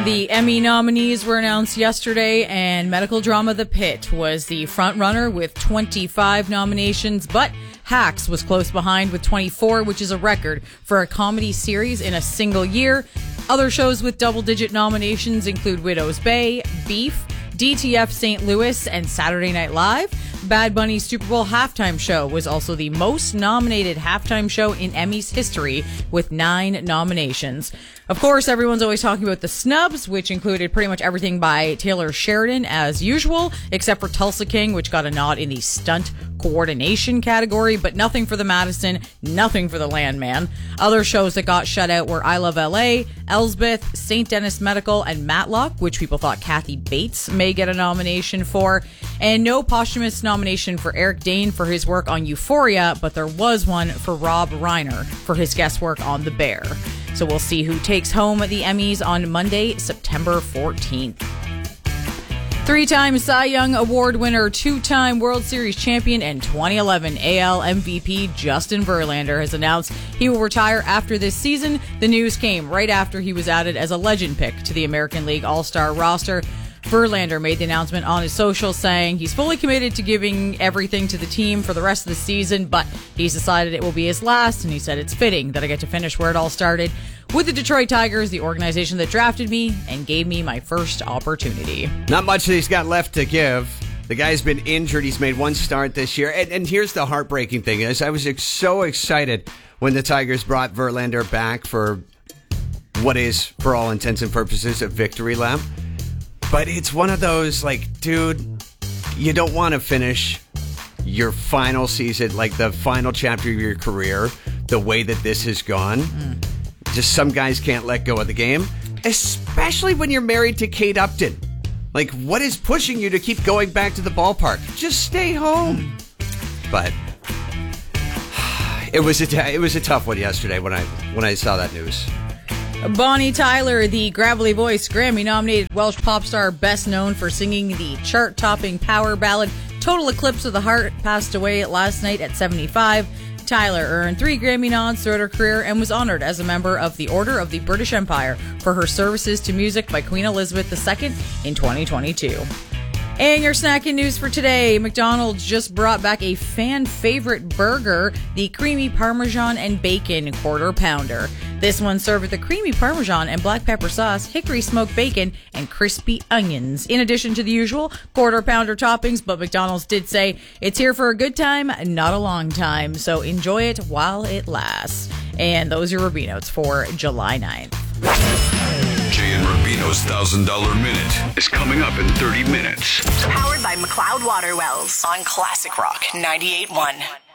The Emmy nominees were announced yesterday, and medical drama The Pit was the front runner with 25 nominations, but Hacks was close behind with 24, which is a record for a comedy series in a single year. Other shows with double-digit nominations include Widow's Bay, Beef, DTF St. Louis, and Saturday Night Live. Bad Bunny's Super Bowl halftime show was also the most nominated halftime show in Emmys history with 9 nominations. Of course, everyone's always talking about the snubs, which included pretty much everything by Taylor Sheridan as usual, except for Tulsa King, which got a nod in the stunt coordination category, but nothing for the Madison, nothing for the Landman. Other shows that got shut out were I Love LA, Elsbeth, St. Denis Medical, and Matlock, which people thought Kathy Bates may get a nomination for, and no posthumous nomination for Eric Dane for his work on Euphoria, but there was one for Rob Reiner for his guest work on The Bear. So we'll see who takes home the Emmys on Monday, September 14th. 3-time Cy Young Award winner, 2-time World Series champion, and 2011 AL MVP Justin Verlander has announced he will retire after this season. The news came right after he was added as a legend pick to the American League All-Star roster. Verlander made the announcement on his social, saying he's fully committed to giving everything to the team for the rest of the season, but he's decided it will be his last, and he said it's fitting that I get to finish where it all started with the Detroit Tigers, the organization that drafted me and gave me my first opportunity. Not much that he's got left to give. The guy's been injured. He's made one start this year. And here's the heartbreaking thing is I was so excited when the Tigers brought Verlander back for what is, for all intents and purposes, a victory lap. But it's one of those, like, dude, you don't want to finish your final season, like the final chapter of your career, the way that this has gone. Just some guys can't let go of the game, especially when you're married to Kate Upton. Like, what is pushing you to keep going back to the ballpark? Just stay home. But it was a tough one yesterday when I saw that news. Bonnie Tyler, the gravelly voice, Grammy-nominated Welsh pop star best known for singing the chart-topping power ballad Total Eclipse of the Heart, passed away last night at 75. Tyler earned 3 Grammy nods throughout her career and was honored as a member of the Order of the British Empire for her services to music by Queen Elizabeth II in 2022. And your snacking news for today, McDonald's just brought back a fan favorite burger, the Creamy Parmesan and Bacon Quarter Pounder. This one served with a creamy Parmesan and black pepper sauce, hickory smoked bacon, and crispy onions, in addition to the usual Quarter Pounder toppings, but McDonald's did say it's here for a good time, not a long time, so enjoy it while it lasts. And those are your Rubie Notes for July 9th. Jay and Rubino's $1,000 Minute is coming up in 30 minutes. Powered by McLeod Water Wells on Classic Rock 98.1.